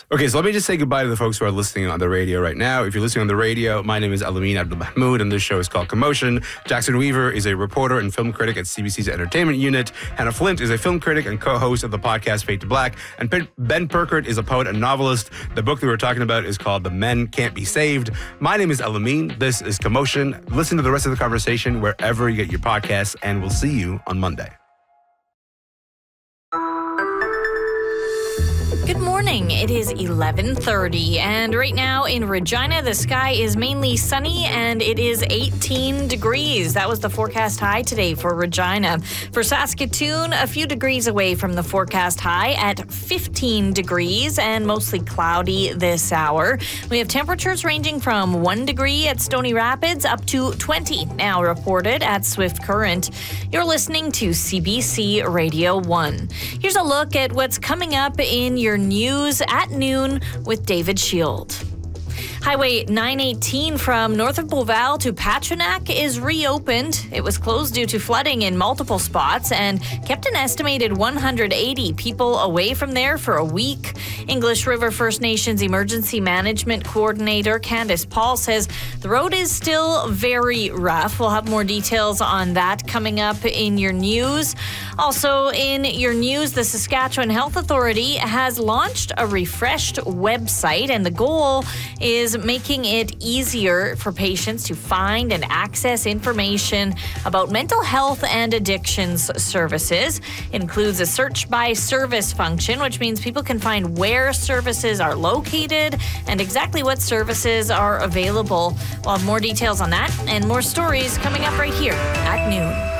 Okay, so let me just say goodbye to the folks who are listening on the radio right now. If you're listening on the radio, my name is Alameen Abdul-Mahmoud, and this show is called Commotion. Jackson Weaver is a reporter and film critic at CBC's Entertainment Unit. Hannah Flint is a film critic and co-host of the podcast Fade to Black. And Ben Perkert is a poet and novelist. The book that we're talking about is called The Men Can't Be Saved. My name is Alameen. This is Commotion. Listen to the rest of the conversation wherever you get your podcasts, and we'll see you on Monday. Good morning. It is 11:30, and right now in Regina, the sky is mainly sunny, and it is 18 degrees. That was the forecast high today for Regina. For Saskatoon, a few degrees away from the forecast high at 15 degrees, and mostly cloudy this hour. We have temperatures ranging from 1 degree at Stony Rapids up to 20 now reported at Swift Current. You're listening to CBC Radio 1. Here's a look at what's coming up in your news at noon with David Shield. Highway 918 from north of Beauval to Patronac is reopened. It was closed due to flooding in multiple spots and kept an estimated 180 people away from there for a week. English River First Nations Emergency Management Coordinator Candace Paul says the road is still very rough. We'll have more details on that coming up in your news. Also in your news, the Saskatchewan Health Authority has launched a refreshed website, and the goal is making it easier for patients to find and access information about mental health and addictions services. It includes a search by service function, which means people can find where services are located and exactly what services are available. We'll have more details on that and more stories coming up right here at noon.